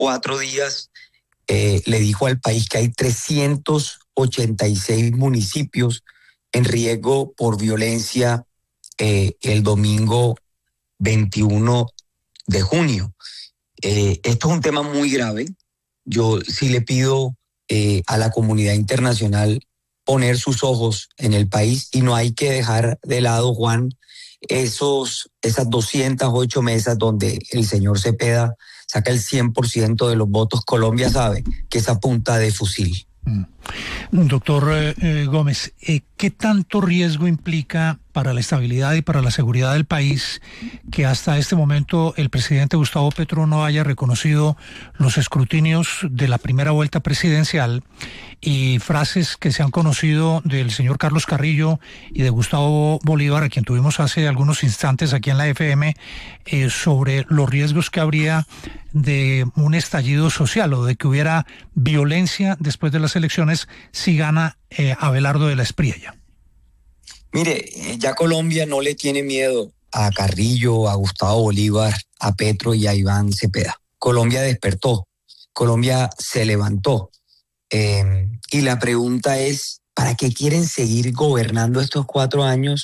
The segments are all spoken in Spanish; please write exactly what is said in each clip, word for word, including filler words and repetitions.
cuatro días eh, le dijo al país que hay trescientos ochenta y seis municipios en riesgo por violencia eh, el domingo veintiuno de junio. Eh, esto es un tema muy grave. Yo sí le pido eh, a la comunidad internacional poner sus ojos en el país, y no hay que dejar de lado, Juan, esos, esas doscientas ocho mesas donde el señor Cepeda saca el cien por ciento de los votos. Colombia sabe que es a punta de fusil. Mm. Doctor eh, Gómez, eh, ¿qué tanto riesgo implica para la estabilidad y para la seguridad del país que hasta este momento el presidente Gustavo Petro no haya reconocido los escrutinios de la primera vuelta presidencial y frases que se han conocido del señor Carlos Carrillo y de Gustavo Bolívar, a quien tuvimos hace algunos instantes aquí en la F M, eh, sobre los riesgos que habría de un estallido social o de que hubiera violencia después de las elecciones si gana eh, Abelardo de la Espriella? Mire, ya Colombia no le tiene miedo a Carrillo, a Gustavo Bolívar, a Petro y a Iván Cepeda. Colombia despertó, Colombia se levantó. Eh, y la pregunta es, ¿para qué quieren seguir gobernando estos cuatro años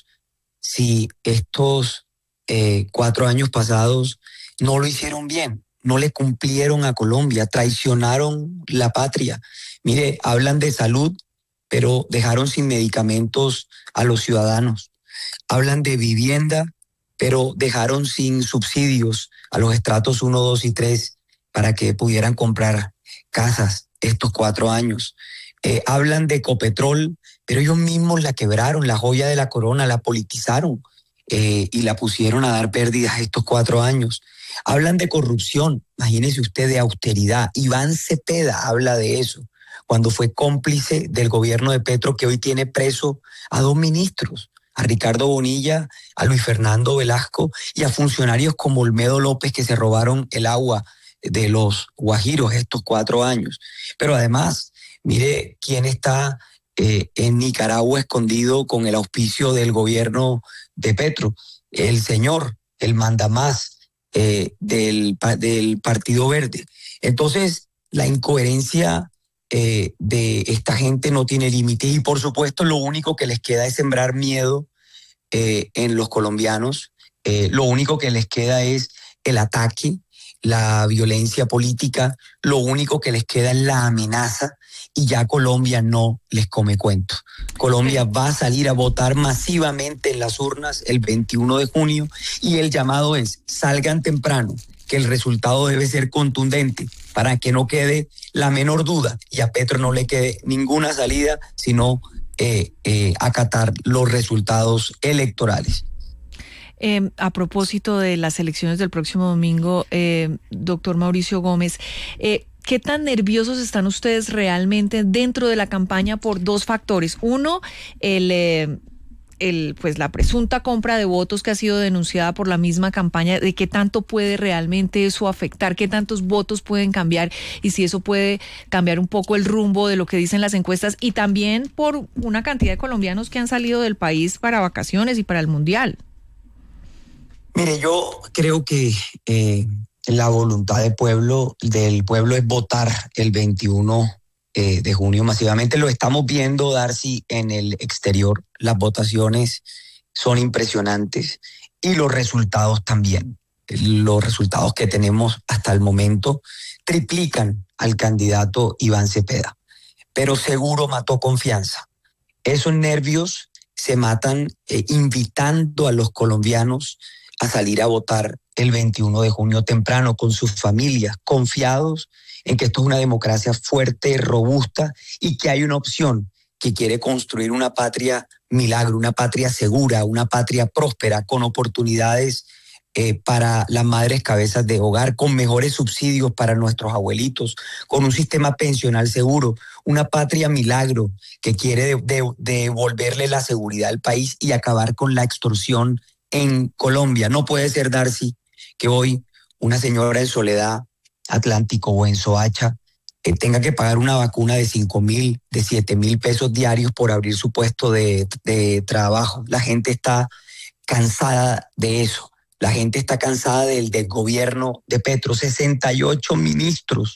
si estos eh, cuatro años pasados no lo hicieron bien? No le cumplieron a Colombia, traicionaron la patria. Mire, hablan de salud, pero dejaron sin medicamentos a los ciudadanos. Hablan de vivienda, pero dejaron sin subsidios a los estratos uno, dos y tres para que pudieran comprar casas estos cuatro años. Eh, hablan de Ecopetrol, pero ellos mismos la quebraron, la joya de la corona, la politizaron eh, y la pusieron a dar pérdidas estos cuatro años. Hablan de corrupción, imagínese usted, de austeridad. Iván Cepeda habla de eso, cuando fue cómplice del gobierno de Petro, que hoy tiene preso a dos ministros, a Ricardo Bonilla, a Luis Fernando Velasco y a funcionarios como Olmedo López, que se robaron el agua de los guajiros estos cuatro años. Pero además, mire quién está eh, en Nicaragua escondido con el auspicio del gobierno de Petro, el señor, el mandamás eh, del, del Partido Verde. Entonces, la incoherencia Eh, de esta gente no tiene límites, y por supuesto lo único que les queda es sembrar miedo eh, en los colombianos. Eh, lo único que les queda es el ataque, la violencia política. Lo único que les queda es la amenaza, y ya Colombia no les come cuento. Colombia va a salir a votar masivamente en las urnas el veintiuno de junio, y el llamado es: salgan temprano, que el resultado debe ser contundente para que no quede la menor duda y a Petro no le quede ninguna salida, sino eh, eh, acatar los resultados electorales. Eh, a propósito de las elecciones del próximo domingo, eh, doctor Mauricio Gómez, eh, ¿qué tan nerviosos están ustedes realmente dentro de la campaña por dos factores? Uno, el... Eh, El, pues la presunta compra de votos que ha sido denunciada por la misma campaña, de qué tanto puede realmente eso afectar, qué tantos votos pueden cambiar y si eso puede cambiar un poco el rumbo de lo que dicen las encuestas, y también por una cantidad de colombianos que han salido del país para vacaciones y para el Mundial. Mire, yo creo que eh, la voluntad del pueblo, del pueblo es votar el veintiuno de junio masivamente. Lo estamos viendo, Darcy, en el exterior. Las votaciones son impresionantes y los resultados también. Los resultados que tenemos hasta el momento triplican al candidato Iván Cepeda. Pero seguro mató confianza. Esos nervios se matan eh, invitando a los colombianos a salir a votar el veintiuno de junio temprano con sus familias, confiados en que esto es una democracia fuerte, robusta, y que hay una opción que quiere construir una patria milagro, una patria segura, una patria próspera, con oportunidades eh, para las madres cabezas de hogar, con mejores subsidios para nuestros abuelitos, con un sistema pensional seguro, una patria milagro que quiere de, de, devolverle la seguridad al país y acabar con la extorsión en Colombia. No puede ser, Darcy, que hoy una señora en Soledad Atlántico o en Soacha eh, tenga que pagar una vacuna de cinco mil, de siete mil pesos diarios por abrir su puesto de, de trabajo. La gente está cansada de eso. La gente está cansada del desgobierno de Petro. sesenta y ocho ministros